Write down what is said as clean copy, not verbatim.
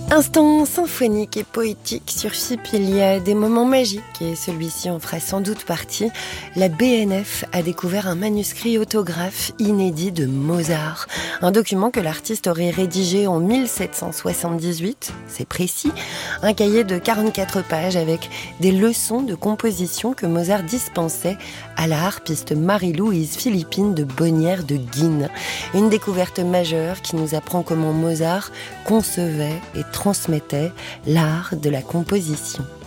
Instant symphonique et poétique sur FIP, il y a des moments magiques et celui-ci en fera sans doute partie. La BNF a découvert un manuscrit autographe inédit de Mozart. Un document que l'artiste aurait rédigé en 1778, c'est précis. Un cahier de 44 pages avec des leçons de composition que Mozart dispensait à la harpiste Marie-Louise Philippine de Bonnières de Guines. Une découverte majeure qui nous apprend comment Mozart concevait et transmettait l'art de la composition.